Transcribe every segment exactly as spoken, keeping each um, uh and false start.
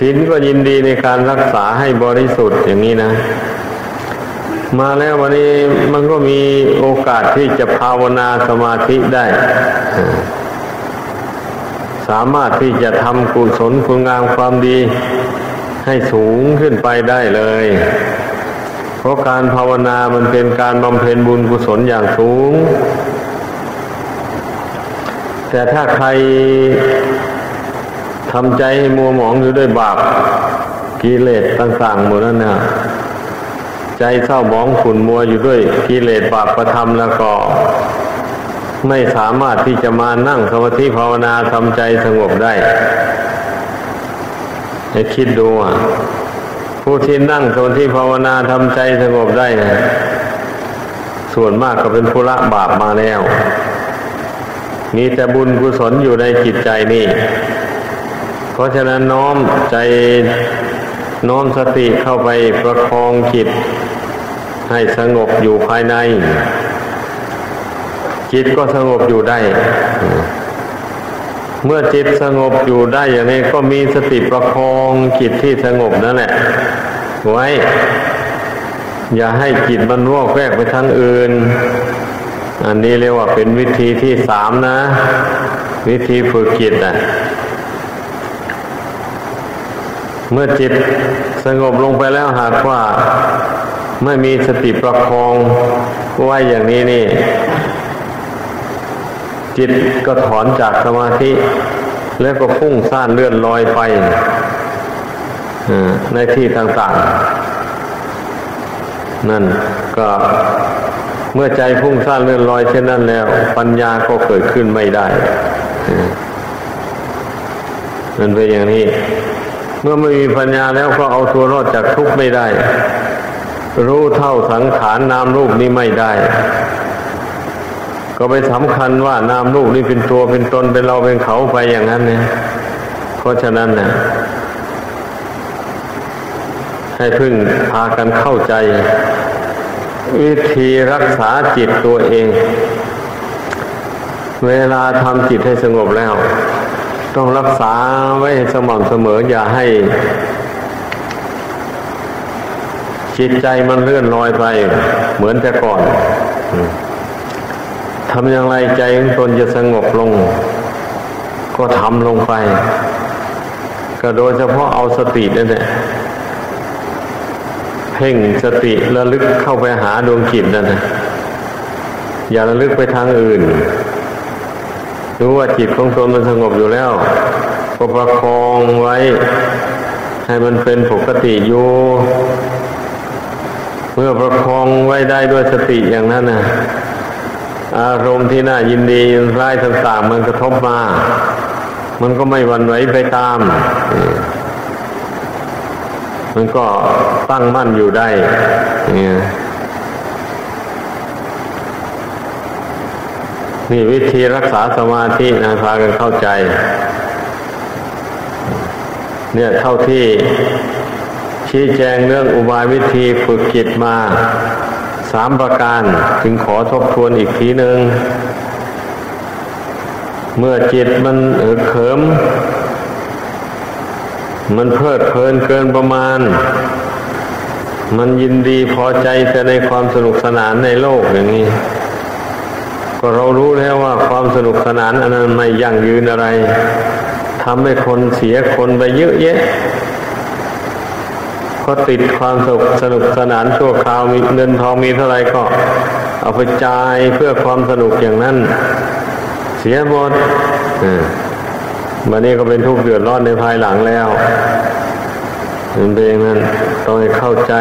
ศีลก็ยินดีในการรักษาให้บริสุทธิ์อย่างนี้นะมาแล้ววันนี้มันก็มีโอกาสที่จะภาวนาสมาธิได้สามารถที่จะทำกุศลคุณงามความดีให้สูงขึ้นไปได้เลยเพราะการภาวนามันเป็นการบำเพ็ญบุญกุศลอย่างสูงแต่ถ้าใครทำใจให้มัวหมองอยู่ด้วยบาปกิเลสต่างๆหมดนั่นนะใจเศร้าหมองขุ่นมัวอยู่ด้วยกิเลสบาปประทำแล้วก็ไม่สามารถที่จะมานั่งสมาธิภาวนาทำใจสงบได้ให้คิดดูอ่ะผู้ที่นั่งสมาธิภาวนาทำใจสงบได้นะส่วนมากก็เป็นผู้ละบาปมาแล้วมีแต่บุญกุศลอยู่ในจิตใจนี่เพราะฉะนั้นน้อมใจน้อมสติเข้าไปประคองจิตให้สงบอยู่ภายในจิตก็สงบอยู่ได้เมื่อจิตสงบอยู่ได้อย่างนี้ก็มีสติประคองจิตที่สงบนั่นแหละไว้อย่าให้จิตมันวอกแวกไปทางอื่นอันนี้เรียกว่าเป็นวิธีที่สามนะวิธีฝึกจิตอ่ะเมื่อจิตสงบลงไปแล้วหากว่าไม่มีสติประคองไว้อย่างนี้นี่จิตก็ถอนจากสมาธิแล้วก็พุ่งซ่านเลื่อนลอยไปในที่ต่างๆนั่นก็เมื่อใจพุ่งซ่านเลื่อนลอยเช่นนั้นแล้วปัญญาก็เกิดขึ้นไม่ได้มันเป็นอย่างนี้เมื่อไม่มีปัญญาแล้วก็เอาตัวรอดจากทุกข์ไม่ได้รู้เท่าสังขารนามรูปนี้ไม่ได้ก็ไปสำคัญว่านามรูปนี้เป็นตัวเป็นตนเป็นเราเป็นเขาไปอย่างนั้นเนี่ยเพราะฉะนั้นนะให้พึ่งพากันเข้าใจวิธีรักษาจิตตัวเองเวลาทำจิตให้สงบแล้วต้องรักษาไว้สม่ำเสมออย่าให้จิตใจมันเลื่อนลอยไปเหมือนแต่ก่อนทำอย่างไรใจของตนจะสงบลงก็ทำลงไปก็โดยเฉพาะเอาสตินั่นแหละเพ่งสติระลึกเข้าไปหาดวงจิตนั่นนะอย่าระลึกไปทางอื่นรู้ว่าจิตของตนมันสงบอยู่แล้วก็ประคองไว้ให้มันเป็นปกติอยู่เมื่อประคองไว้ได้ด้วยสติอย่างนั้นนะอารมณ์ที่น่ายินดียินร้ายต่างๆมันกระทบมามันก็ไม่หวั่นไหวไปตามมันก็ตั้งมั่นอยู่ได้เนี่ยนี่วิธีรักษาสมาธินะพากันเข้าใจเนี่ยเท่าที่ชี้แจงเรื่องอุบายวิธีฝึกจิตมาสามประการจึงขอทบทวนอีกทีหนึ่งเมื่อจิตมันเอิบเขิมมันเพลิดเพลินเกินประมาณมันยินดีพอใจแต่ในความสนุกสนานในโลกอย่างนี้ก็เรารู้แล้วว่าความสนุกสนานอันนั้นไม่ยั่งยืนอะไรทำให้คนเสียคนไปเยอะแยะก็ติดความสุขสนุกสนานชั่วคราวมีเงินทองมีเท่าไหร่ก็เอาไปจ่ายเพื่อความสนุกอย่างนั้นเสียหมดวันนี้ก็เป็นทุกข์เดือดร้อนในภายหลังแล้วนั่นเองนั้นต้องให้เข้าใจ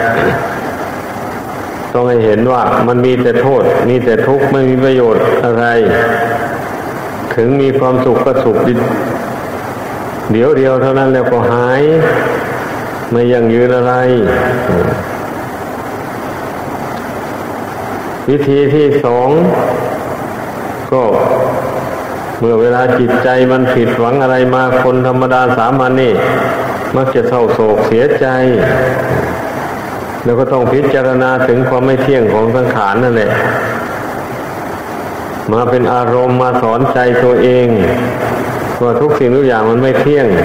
ต้องให้เห็นว่ามันมีแต่โทษมีแต่ทุกข์ไม่มีประโยชน์อะไรถึงมีความสุขก็สุขเดี๋ยวเดียวเท่านั้นแล้วก็หายไม่ยั่งยืนอะไรวิธีที่สองก็เมื่อเวลาจิตใจมันผิดหวังอะไรมาคนธรรมดาสามัญนี่มักจะเศร้าโศกเสียใจแล้วก็ต้องพิจารณาถึงความไม่เที่ยงของสังขารนั่นแหละมาเป็นอารมณ์มาสอนใจตัวเองว่าทุกสิ่งทุกอย่างมันไม่เที่ยง